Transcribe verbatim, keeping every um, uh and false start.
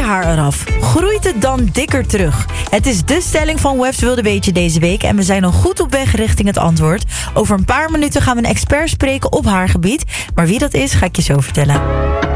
haar eraf. Groeit het dan dikker terug? Het is de stelling van Webs Wilde Weetje deze week en we zijn al goed op weg richting het antwoord. Over een paar minuten gaan we een expert spreken op haargebied. Maar wie dat is, ga ik je zo vertellen.